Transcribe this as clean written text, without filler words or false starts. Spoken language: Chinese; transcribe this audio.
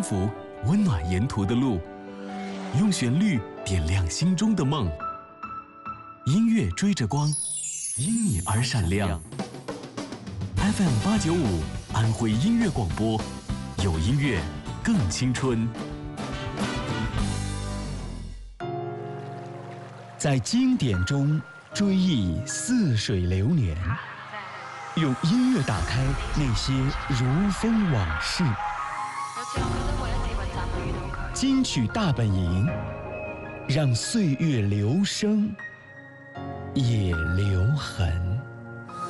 符，温暖沿途的路，用旋律点亮心中的梦。音乐追着光，因你而闪亮。FM895安徽音乐广播，有音乐更青春。 在经典中追忆似水流年，用音乐打开那些如风往事。金曲大本营，让岁月留声，也留痕。